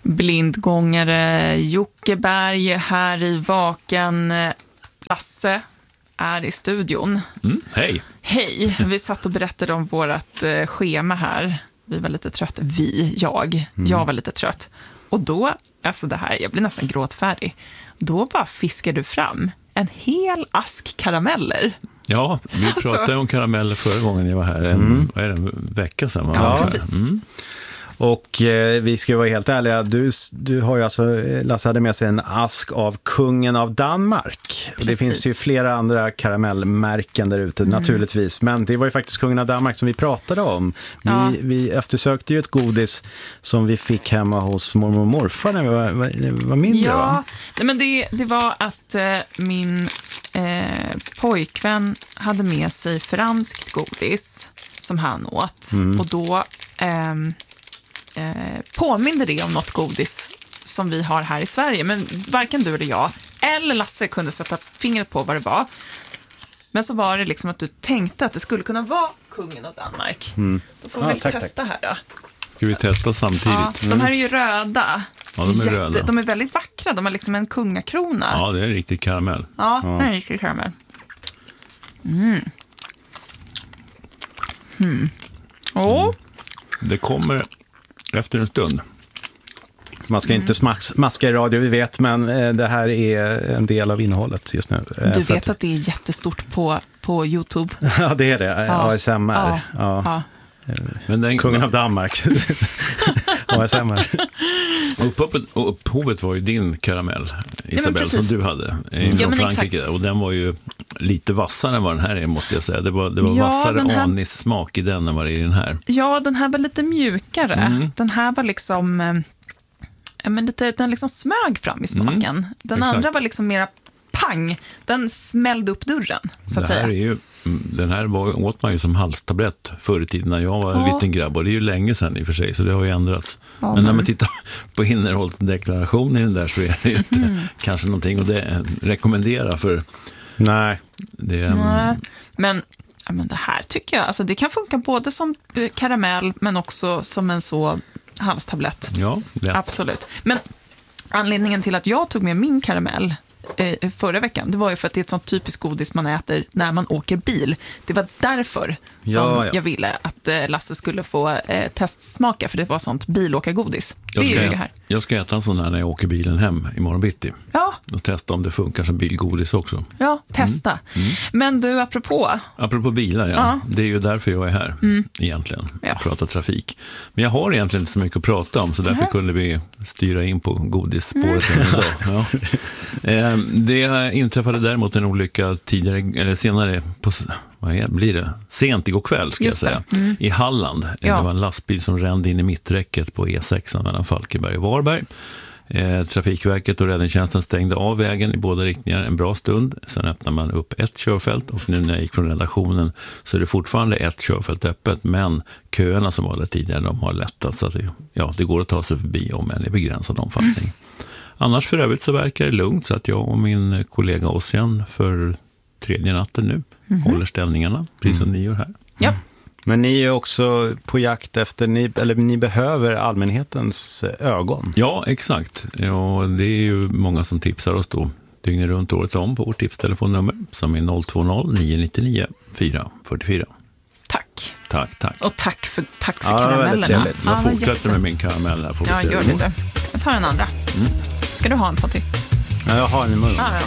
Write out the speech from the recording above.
Blindgångare, Jockeberg här i Vaken. Lasse är i studion. Hej. Hej, vi satt och berättade om vårt schema här. Vi var lite trött. Jag var lite trött. Och då, alltså det här, jag blir nästan gråtfärdig. Då bara fiskar du fram en hel ask karameller. Ja, vi pratade om karameller förra gången jag var här. En vecka sedan. Ja, precis. Och vi ska vara helt ärliga, du har ju alltså, Lasse hade med sig en ask av kungen av Danmark. Och det finns ju flera andra karamellmärken där ute naturligtvis, men det var ju faktiskt kungen av Danmark som vi pratade om. Vi eftersökte ju ett godis som vi fick hemma hos mormor och morfar när vi var mindre, va? Ja, men det var att min pojkvän hade med sig franskt godis som han åt. Och då påminner det om något godis som vi har här i Sverige, men varken du eller jag eller Lasse kunde sätta fingret på vad det var. Men så var det liksom att du tänkte att det skulle kunna vara kungen av Danmark. Då får vi testa här då. Ska vi testa samtidigt? Ja, de här är ju röda. Ja, de är röda. De är väldigt vackra, de har liksom en kungakrona. Ja, det är en riktig karamell. Ja, det är en riktig karamell. Det kommer efter en stund. Man ska inte smaska i radio, vi vet, men det här är en del av innehållet just nu. Du vet att det är jättestort på YouTube? Ja, det är det. ASMR. Ja. Men kungen av Danmark. ASMR. Upphovet var ju din karamell, Isabel, som du hade från Frankrike. Och den var ju lite vassare än vad den här är, måste jag säga. Det var vassare anissmak i den än vad det är i den här. Ja, den här var lite mjukare. Den här var liksom den liksom smög fram i smaken. Den andra var liksom mera pang. Den smällde upp dörren, så att säga. Den här åt man ju som halstablett förr i tiden när jag var en liten grabb, och det är ju länge sedan i och för sig, så det har ju ändrats. Men när man tittar på innehållsdeklaration i den där, så är det ju inte kanske någonting att rekommendera för. Nej. Men det här tycker jag, alltså det kan funka både som karamell men också som en så halstablett. Ja, lätt. Absolut. Men anledningen till att jag tog med min karamell förra veckan, det var ju för att det är ett sånt typiskt godis man äter när man åker bil. Det var därför som jag ville att Lasse skulle få testsmaka, för det var sånt bilåkargodis. Jag ska äta en sån här när jag åker bilen hem imorgon bitti. Ja. Och testa om det funkar som bilgodis också. Ja, testa. Men du, apropå bilar, det är ju därför jag är här egentligen. Prata trafik. Men jag har egentligen inte så mycket att prata om, så därför kunde vi styra in på godisspåret idag. Ja. Det inträffade däremot en olycka senare på, blir det? Sent igår kväll ska jag säga. I Halland. Det var en lastbil som rände in i mitträcket på E6 mellan Falkenberg och Varberg. Trafikverket och räddningstjänsten stängde av vägen i båda riktningar en bra stund. Sen öppnade man upp ett körfält, och nu när jag gick från redaktionen så är det fortfarande ett körfält öppet, men köerna som var där tidigare, de har lättat, så att det går att ta sig förbi om än i begränsad omfattning. Annars för övrigt så verkar det lugnt, så att jag och min kollega Ossian för tredje natten nu håller ställningarna, precis som ni gör här. Ja. Men ni är också på jakt efter, ni behöver allmänhetens ögon. Ja, exakt. Ja, det är ju många som tipsar oss då dygnet runt året om på vårt tipstelefonnummer som är 020-999 444. Tack. Och tack för karamellerna. Jag fortsätter med min karamell här. Ja, gör det. Jag tar en andra. Ska du ha en, Patrik? Ja, jag har en i munnen.